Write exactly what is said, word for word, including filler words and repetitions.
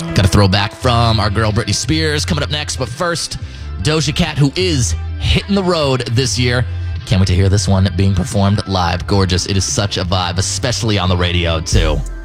Got a throwback from our girl Britney Spears coming up next. But first, Doja Cat, who is hitting the road this year. Can't wait to hear this one being performed live. Gorgeous. It is such a vibe, especially on the radio, too.